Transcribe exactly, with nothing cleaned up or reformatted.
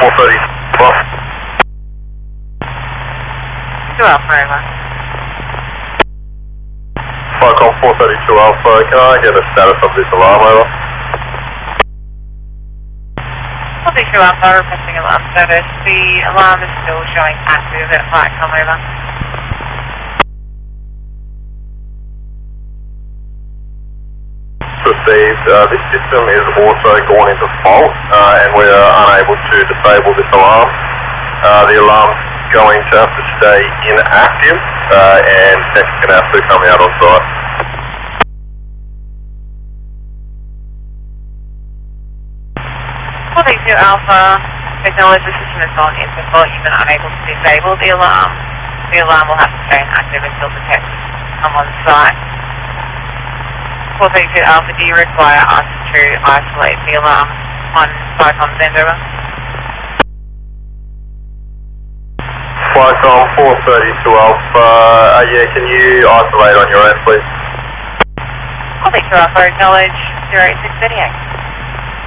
four thirty, well. two Alpha, over. Flycom four thirty-two Alpha, can I get a status of this alarm, over? four thirty-two Alpha, requesting alarm service. The alarm is still showing active at Flycom, over. Received. Uh, this system is also gone into fault uh, and we are unable to disable this alarm. Uh, the alarm's going to have to stay inactive uh, and techs can have to come out on site. four thirty-two Alpha, acknowledge the system has gone into fault. You've been unable to disable the alarm. The alarm will have to stay inactive until the techs come on site. four thirty-two Alpha, do you require us to isolate the alarm on Flycom's end, over? Flycom four thirty-two Alpha, uh, yeah, can you isolate on your end, please? four thirty-two Alpha, acknowledge zero eight six thirty-eight.